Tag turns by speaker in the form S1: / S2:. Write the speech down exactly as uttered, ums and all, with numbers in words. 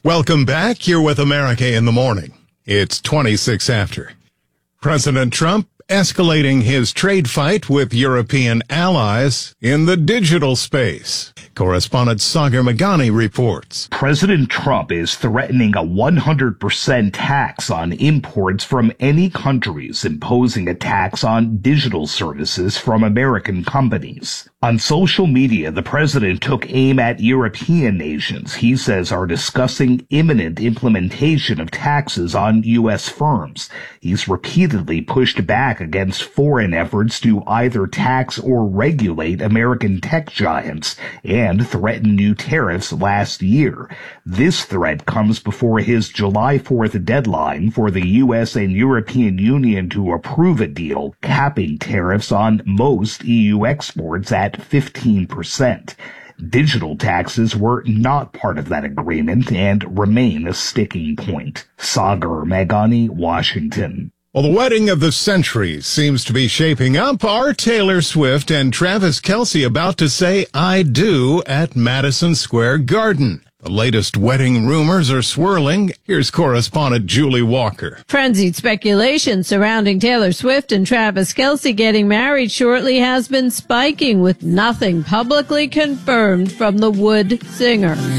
S1: Welcome back. You're with America in the Morning. It's twenty-six after. President Trump escalating his trade fight with European allies in the digital space. Correspondent Sagar Meghani reports.
S2: President Trump is threatening a one hundred percent tax on imports from any countries, imposing a tax on digital services from American companies. On social media, the president took aim at European nations he says are discussing imminent implementation of taxes on U S firms. He's repeatedly pushed back against foreign efforts to either tax or regulate American tech giants and threatened new tariffs last year. This threat comes before his July fourth deadline for the U S and European Union to approve a deal capping tariffs on most E U exports at fifteen percent. Digital taxes were not part of that agreement and remain a sticking point. Sagar Meghani, Washington.
S1: Well, the wedding of the century seems to be shaping up. Are Taylor Swift and Travis Kelce about to say I do at Madison Square Garden? The latest wedding rumors are swirling. Here's correspondent Julie Walker.
S3: Frenzied speculation surrounding Taylor Swift and Travis Kelce getting married shortly has been spiking, with nothing publicly confirmed from the Wood singer.